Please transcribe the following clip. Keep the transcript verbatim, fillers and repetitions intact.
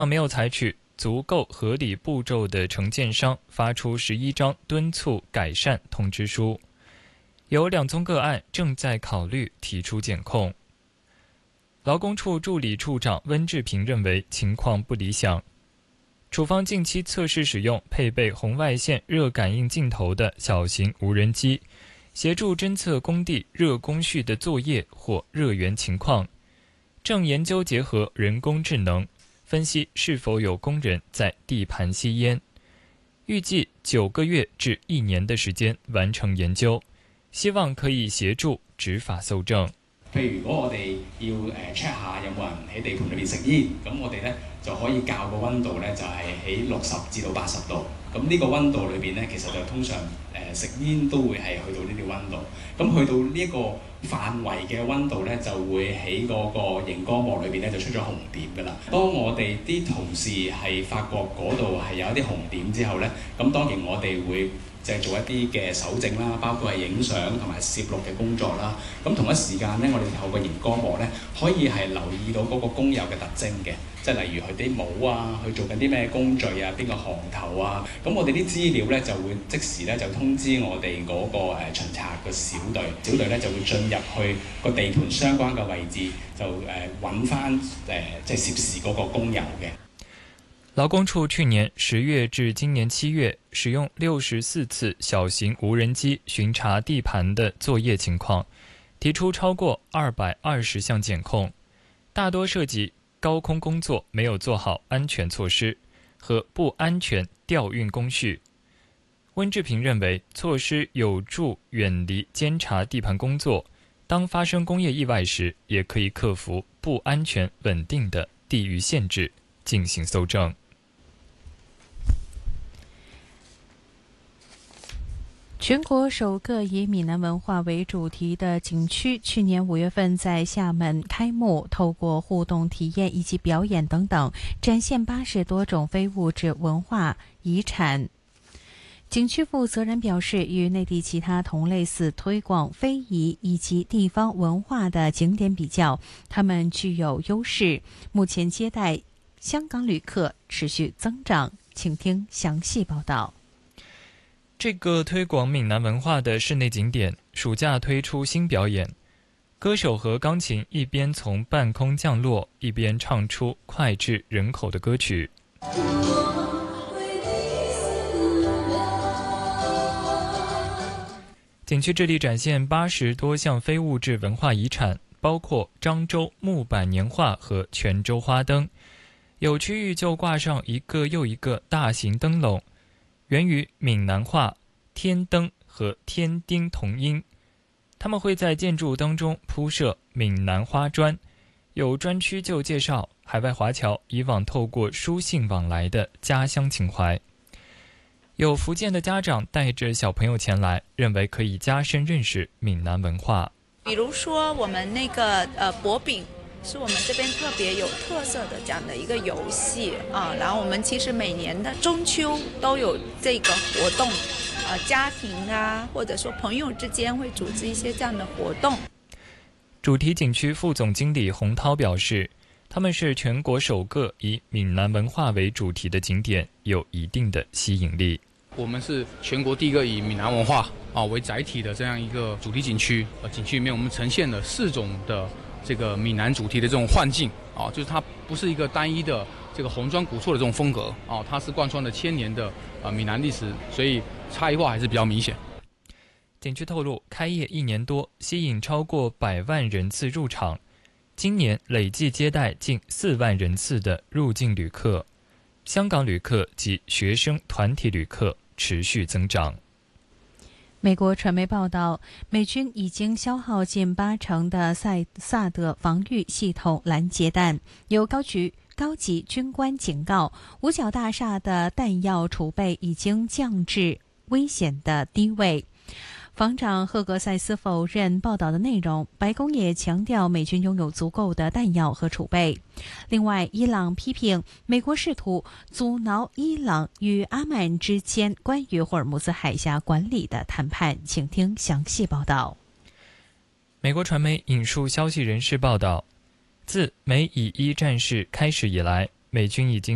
没有采取足够合理步骤的承建商发出十一张敦促改善通知书，有两宗个案正在考虑提出检控。劳工处助理处长温志平认为情况不理想，处方近期测试使用配备红外线热感应镜头的小型无人机，协助侦测工地热工序的作业或热源情况，正研究结合人工智能分析是否有工人在地盘吸烟，预计九个月至一年的時間完成研究，希望可以協助執法搜證。 譬如如果我哋要誒 check 下有冇人喺地盤裏邊食煙，咁我哋咧就可以校個溫度咧，就係喺六十至到八十度。咁呢個溫度裏邊咧，其實就通常誒食煙都會係去到呢啲溫度。咁去到呢一個範圍嘅溫度咧，就會喺嗰個熒光幕裏邊咧就出咗紅點㗎啦。當我哋啲同事係發覺嗰度係有一啲紅點之後咧，咁當然我哋會就係做一啲嘅搜證啦，包括係影相同埋攝錄嘅工作啦。咁同一時間咧，我哋透過熒光幕咧，可以係留意到嗰個工友嘅特徵嘅，即係例如佢啲帽啊，佢做緊啲咩工序啊，邊個行頭啊。咁我哋啲資料咧就會即時咧就通知我哋嗰個誒巡查嘅小隊，小隊咧就會進入去個地盤相關嘅位置，就誒揾翻誒即係涉事嗰個工友嘅。 勞工處去年十月至今年七月，使用六十四次小型無人機巡查地盤的作業情況，提出超過二百二十項檢控，大多涉及高空工作沒有做好安全措施和不安全調運工序。温志平認為，措施有助遠離監察地盤工作，當發生工業意外時，也可以克服不安全穩定的地域限制，進行搜證。 全国首个以闽南文化为主题的景区，去年五月份在厦门开幕，透过互动体验以及表演等等，展现八十多种非物质文化遗产。景区负责人表示，与内地其他同类似推广非遗以及地方文化的景点比较，他们具有优势。目前接待香港旅客持续增长。请听详细报道。 这个推广闽南文化的室内景点暑假推出新表演，歌手和钢琴一边从半空降落，一边唱出脍炙人口的歌曲。景区致力展现八十多项非物质文化遗产，包括漳州木板年画和泉州花灯，有区域就挂上一个又一个大型灯笼，源于闽南话天灯和天丁同音，他们会在建筑灯中铺设闽南花砖，有专区就介绍海外华侨以往透过书信往来的家乡情怀。有福建的家长带着小朋友前来，认为可以加深认识闽南文化。 比如说我们那个呃薄饼是我们这边特别有特色的这样的一个游戏啊，然后我们其实每年的中秋都有这个活动，呃，家庭啊或者说朋友之间会组织一些这样的活动。 主题景区副总经理洪涛表示，他们是全国首个以闽南文化为主题的景点，有一定的吸引力。 我们是全国第一个以闽南文化啊为载体的这样一个主题景区，呃，景区里面我们呈现了四种的这个闽南主题的这种幻境啊，就是它不是一个单一的这个红砖古厝的这种风格啊，它是贯穿了千年的啊闽南历史，所以差异化还是比较明显。 景区透露，开业一年多，吸引超过百万人次入场，今年累计接待近四万人次的入境旅客，香港旅客及学生团体旅客持续增长。 美国传媒报道，美军已经消耗近八成的塞萨德防御系统拦截弹，有高局高级军官警告，五角大厦的弹药储备已经降至危险的低位。防长赫格塞斯否认报道的内容，白宫也强调美军拥有足够的弹药和储备。另外，伊朗批评美国试图阻挠伊朗与阿曼之间关于霍尔木兹海峡管理的谈判。请听详细报道。 美国传媒引述消息人士报道，自美以一战事开始以来，美军已经